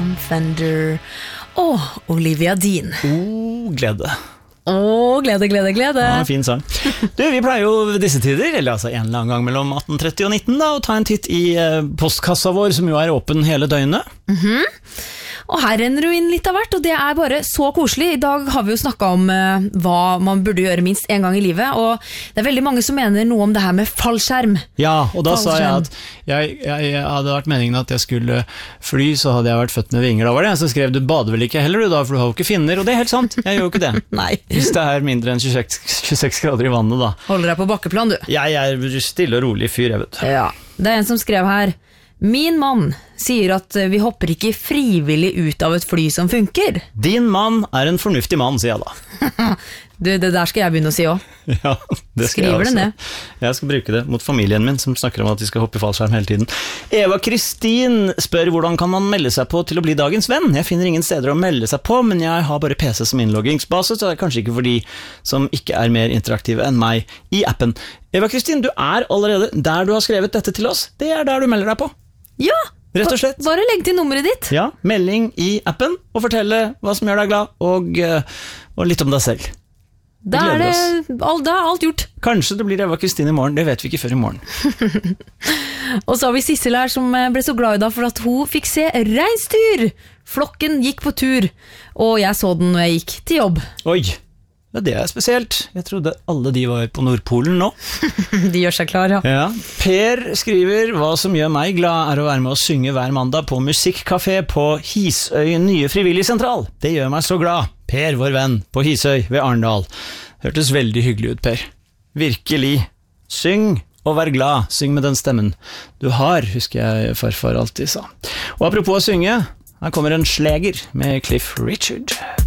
Tom Fender og Olivia Dean. Glede. Glede. Ja, fin sang. Du, vi pleier jo ved disse tider, eller altså en eller annen gang mellom 18.30 og 19 da, å ta en titt i postkassa vår, som jo er åpen hele døgnet. Og her renner du inn litt av hvert, og det er bare så koselig. I dag har vi jo snakket om hva man burde gjøre minst en gang i livet, og det er veldig mange som mener noe om det her med fallskjerm. Ja, og da sa jeg at jeg hadde vært meningen at jeg skulle fly, så hadde jeg vært født med vinger. Da var det jeg som skrev, du bader vel ikke heller du da, for du har jo ikke finner, og det er helt sant, jeg gjør jo ikke det. Nei. Hvis det er mindre enn 26 grader i vannet da. Holder deg på bakkeplan, du. Jeg er stille og rolig fyr, jeg vet. Ja, det er en som skrev her, min mann sier at vi hopper ikke frivillig ut av et fly som funker. Din mann er en fornuftig mann, sier jeg da. Du, det der skal jeg begynne å si også. Ja, det skal Skriver jeg også. det ned. Jeg skal bruke det mot familien min, som snakker om at de skal hoppe i fallskjerm hele tiden. Eva Kristin spør hvordan kan man melde seg på til å bli dagens venn. Jeg finner ingen steder å melde seg på, men jeg har bare PC som innloggingsbase, så det er kanskje ikke for de som ikke er mer interaktive enn meg i appen. Eva Kristin, du er allerede der du har skrevet dette til oss. Det er der du melder deg på. Ja, rett og slett. Bare legg til nummeret ditt. Ja, melding i appen, og fortelle hva som gjør deg glad, og litt om deg selv. Da er alt gjort. Kanskje det blir Eva Kristin i morgen, det vet vi ikke før i morgen. Og så har vi Sissel her som ble så glad i dag for at hun fikk se reinsdyr. Flokken gikk på tur, og jeg så den når jeg gikk til jobb. Oi, ja, det er spesielt. Jeg trodde alle de var på Nordpolen nå. De gjør seg klar, ja. Ja. Per skriver, hva som gjør meg glad er å være med å synge hver mandag på musikkcafé på Hisøy nye frivilligsentral. Det gjør meg så glad. Per, vår venn, på Hisøy ved Arendal. Hørtes veldig hyggelig ut, Per. Virkelig. Syng og vær glad. Syng med den stemmen du har, husker jeg farfar alltid sa. Og apropos å synge, her kommer en sleger med Cliff Richard.